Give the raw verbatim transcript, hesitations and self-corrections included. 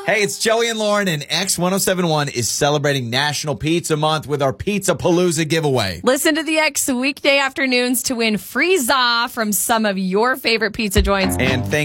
Hey, it's Joey and Lauren, and X ten seventy-one is celebrating National Pizza Month with our Pizza Palooza giveaway. Listen to the X weekday afternoons to win free za from some of your favorite pizza joints. And thank